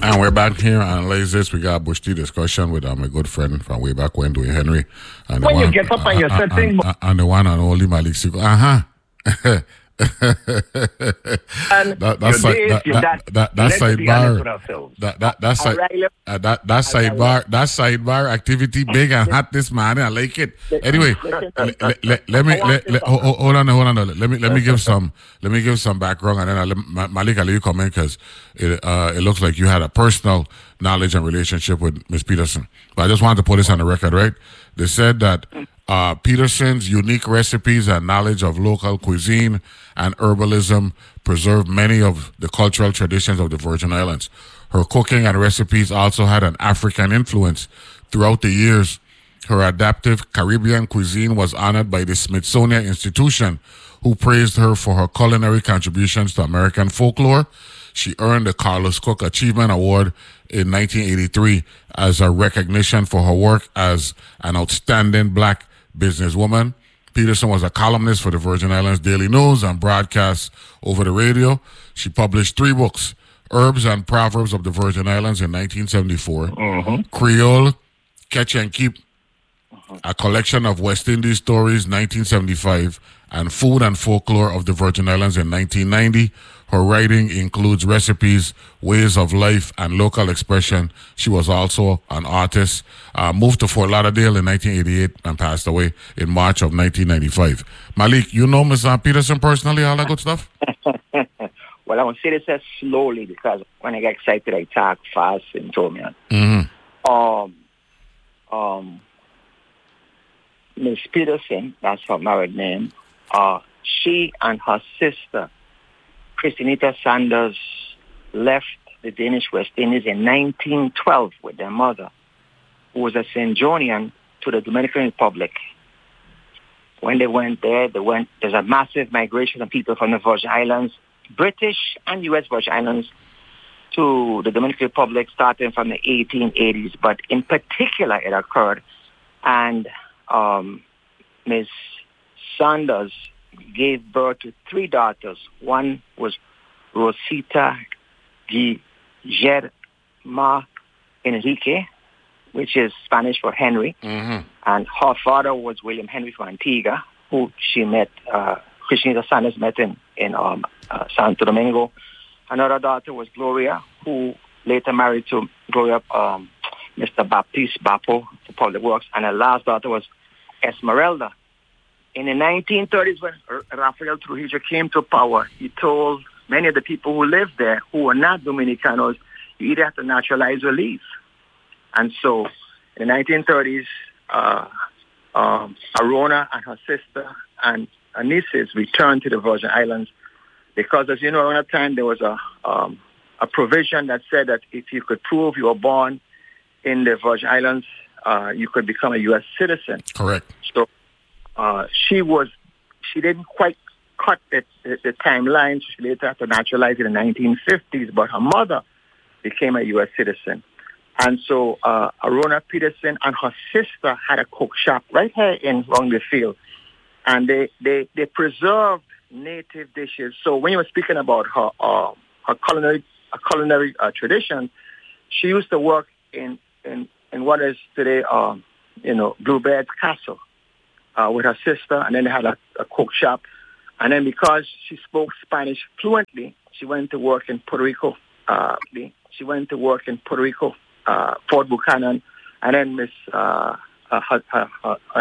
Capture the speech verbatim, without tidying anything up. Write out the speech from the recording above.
And we're back here on Analyze This. We got a Bush Tea discussion with um, a good friend from way back when, Dwayne Henry. And when the you one, get up uh, and you're uh, setting... uh, and the one and only Malik Siko. Uh-huh. and that, that's your like, days, that, your that, that, that, that let's be honest sidebar. with ourselves. That that that side O'Reilly- uh, that that sidebar that sidebar activity big and hot this morning. I like it. Anyway, let, let, let, let me let, let, hold, hold on hold on let me let me give some let me give some background and then I'll let Ma- Malik, I'll let you comment because it uh, it looks like you had a personal knowledge and relationship with Miss Peterson. But I just wanted to put this on the record, right? They said that uh, Peterson's unique recipes and knowledge of local cuisine and herbalism preserved many of the cultural traditions of the Virgin Islands. Her cooking and recipes also had an African influence. Throughout the years, her adaptive Caribbean cuisine was honored by the Smithsonian Institution, who praised her for her culinary contributions to American folklore. She earned the Carlos Cook Achievement Award in nineteen eighty-three as a recognition for her work as an outstanding black businesswoman. Peterson was a columnist for the Virgin Islands Daily News and broadcasts over the radio. She published three books: Herbs and Proverbs of the Virgin Islands in nineteen seventy-four, Mm-hmm. Creole, Catch and Keep, a collection of West Indies stories, nineteen seventy-five, and Food and Folklore of the Virgin Islands in nineteen ninety. Her writing includes recipes, ways of life, and local expression. She was also an artist. Uh, moved to Fort Lauderdale in nineteen eighty-eight and passed away in March of nineteen ninety-five. Malik, you know Miz Peterson personally, all that good stuff? Well, I want to say this as slowly because when I get excited, I talk fast and told me. Mm-hmm. Um, um, Miss Peterson, that's her married name. Uh, she and her sister, Christinita Sanders, left the Danish West Indies in nineteen twelve with their mother, who was a Saint Johnian, to the Dominican Republic. When they went there, they went. There's a massive migration of people from the Virgin Islands, British and U S Virgin Islands, to the Dominican Republic starting from the eighteen eighties. But in particular, it occurred, and um, Miss Sanders gave birth to three daughters. One was Rosita Guillerma Enrique, which is Spanish for Henry. Mm-hmm. And her father was William Henry from Antigua, who she met, uh, Christinita Sanders met in, in um, uh, Santo Domingo. Another daughter was Gloria, who later married to Gloria, um, Mister Baptiste Bapo for Public Works. And her last daughter was Esmeralda. In the nineteen thirties, when Rafael Trujillo came to power, he told many of the people who lived there, who were not Dominicanos, you either have to naturalize or leave. And so in the nineteen thirties, uh, um, Arona and her sister and her nieces returned to the Virgin Islands because, as you know, around that time there was a um, a provision that said that if you could prove you were born in the Virgin Islands, uh, you could become a U S citizen. Correct. So uh, she was, she didn't quite cut the, the, the timeline. She later had to naturalize in the nineteen fifties, but her mother became a U S citizen. And so uh, Arona Peterson and her sister had a cook shop right here in Wrongly Field. And they, they, they preserved native dishes. So when you were speaking about her uh, her culinary uh, culinary uh, tradition, she used to work in, in, in what is today, um, you know, Bluebird's Castle uh, with her sister. And then they had a, a cook shop. And then because she spoke Spanish fluently, she went to work in Puerto Rico. Uh, she went to work in Puerto Rico. Uh, Fort Buchanan, and then Miss uh, uh, her, her, her,